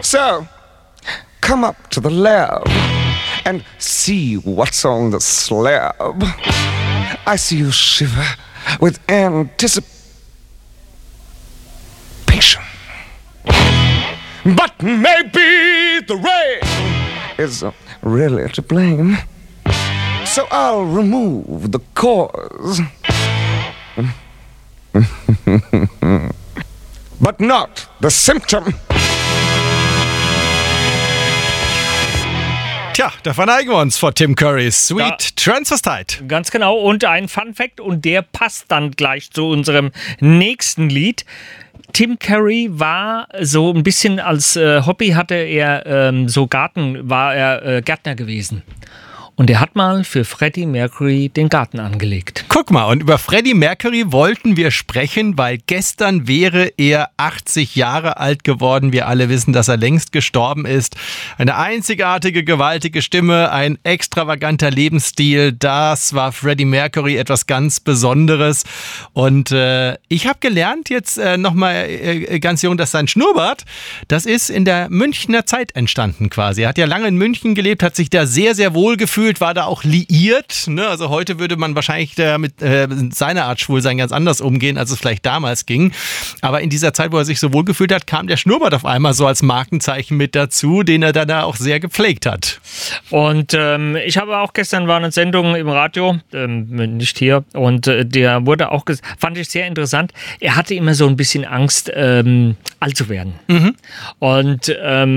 So, come up to the lab and see what's on the slab. I see you shiver with anticipation. But maybe the rain is really to blame. So I'll remove the cause. But not the symptom. Tja, da verneigen wir uns vor Tim Currys Sweet Transvestite. Ganz genau. Und ein Fun Fact, und der passt dann gleich zu unserem nächsten Lied. Tim Curry war so ein bisschen als Hobby hatte er war er Gärtner gewesen. Und er hat mal für Freddie Mercury den Garten angelegt. Guck mal, und über Freddie Mercury wollten wir sprechen, weil gestern wäre er 80 Jahre alt geworden. Wir alle wissen, dass er längst gestorben ist. Eine einzigartige, gewaltige Stimme, ein extravaganter Lebensstil. Das war Freddie Mercury, etwas ganz Besonderes. Und ich habe gelernt jetzt nochmal ganz jung, dass sein Schnurrbart, das ist in der Münchner Zeit entstanden quasi. Er hat ja lange in München gelebt, hat sich da sehr, sehr wohl gefühlt, war da auch liiert. Ne? Also heute würde man wahrscheinlich mit seiner Art Schwulsein ganz anders umgehen, als es vielleicht damals ging. Aber in dieser Zeit, wo er sich so wohl gefühlt hat, kam der Schnurrbart auf einmal so als Markenzeichen mit dazu, den er dann auch sehr gepflegt hat. Und ich habe auch gestern war eine Sendung im Radio, nicht hier, und der wurde auch, fand ich sehr interessant, er hatte immer so ein bisschen Angst, alt zu werden. Mhm. Und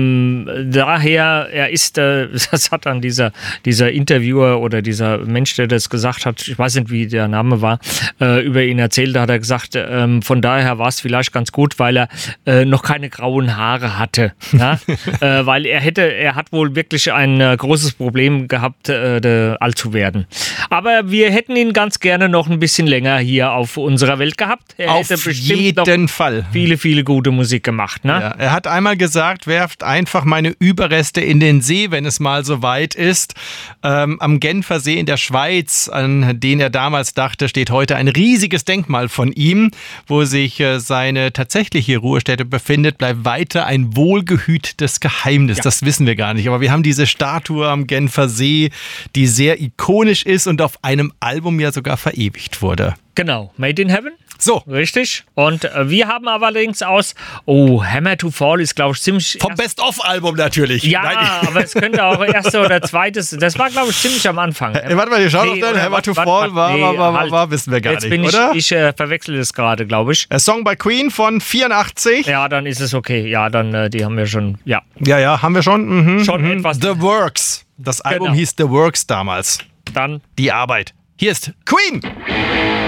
daher, er ist, das hat dann dieser Interviewer oder dieser Mensch, der das gesagt hat, ich weiß nicht, wie der Name war, über ihn erzählt, da hat er gesagt, von daher war es vielleicht ganz gut, weil er noch keine grauen Haare hatte. Ja? Weil er hat wohl wirklich ein großes Problem gehabt, alt zu werden. Aber wir hätten ihn ganz gerne noch ein bisschen länger hier auf unserer Welt gehabt. Er hätte bestimmt jeden Fall viele, viele gute Musik gemacht. Ne? Ja, er hat einmal gesagt, werft einfach meine Überreste in den See, wenn es mal so weit ist. Am Genfer See in der Schweiz, an den er damals dachte, steht heute ein riesiges Denkmal von ihm, wo sich seine tatsächliche Ruhestätte befindet, bleibt weiter ein wohlgehütetes Geheimnis. Ja. Das wissen wir gar nicht, aber wir haben diese Statue am Genfer See, die sehr ikonisch ist und auf einem Album ja sogar verewigt wurde. Genau, Made in Heaven. So. Richtig. Und wir haben aber allerdings Hammer to Fall ist, glaube ich, ziemlich... Vom Best-of-Album natürlich. Ja, aber es könnte auch erste oder zweites... Das war, glaube ich, ziemlich am Anfang. Warte mal, wir schauen auf den. Hammer to Fall war, wissen wir gar nicht, oder? Ich verwechsel das gerade, glaube ich. Ein Song bei Queen von 84. Ja, dann ist es okay. Ja, dann, die haben wir schon, ja. Ja, haben wir schon. Etwas. The Works. Das Album hieß The Works damals. Dann die Arbeit. Hier ist Queen.